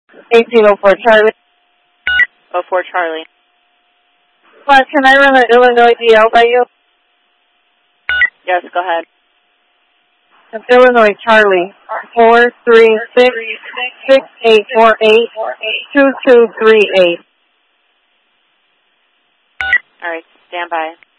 1804 Charlie. 04 Charlie. Can I run an Illinois DL by you? Yes, go ahead. It's Illinois Charlie. 436-6848-2238. All right, stand by.